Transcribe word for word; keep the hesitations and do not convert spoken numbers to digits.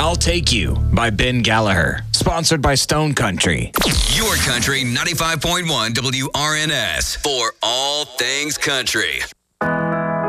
I'll Take You by Ben Gallagher. Sponsored by Stone Country. Your Country ninety-five point one W R N S for all things country.